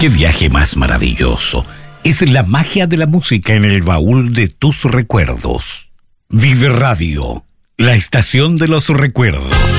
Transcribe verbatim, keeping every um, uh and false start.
¡Qué viaje más maravilloso! Es la magia de la música en el baúl de tus recuerdos. Vive Radio, la estación de los recuerdos.